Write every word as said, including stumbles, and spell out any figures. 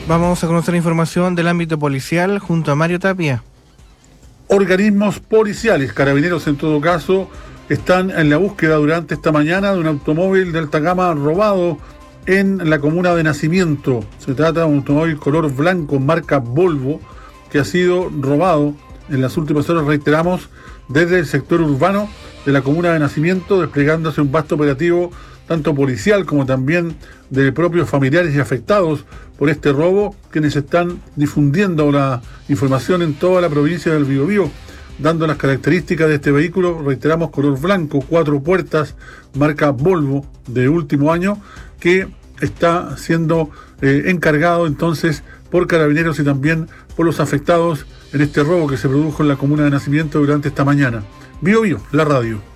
Vamos a conocer información del ámbito policial junto a Mario Tapia. Organismos policiales, carabineros en todo caso, están en la búsqueda durante esta mañana de un automóvil de alta gama robado en la comuna de Nacimiento. Se trata de un automóvil color blanco, marca Volvo, que ha sido robado en las últimas horas, reiteramos, desde el sector urbano de la comuna de Nacimiento, desplegándose un vasto operativo tanto policial como también de propios familiares y afectados por este robo, quienes están difundiendo la información en toda la provincia del Biobío, dando las características de este vehículo, reiteramos, color blanco, cuatro puertas, marca Volvo de último año, que está siendo eh, encargado entonces por carabineros y también por los afectados en este robo que se produjo en la comuna de Nacimiento durante esta mañana. Biobío, la radio.